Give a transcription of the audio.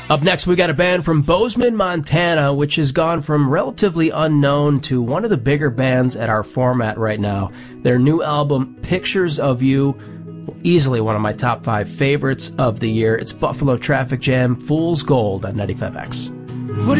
Up next, we got a band from Bozeman, Montana, which has gone from relatively unknown to one of the bigger bands at our format right now. Their new album, Pictures of You, easily one of my top 5 favorites of the year. It's Buffalo Traffic Jam, Fool's Gold on 95X.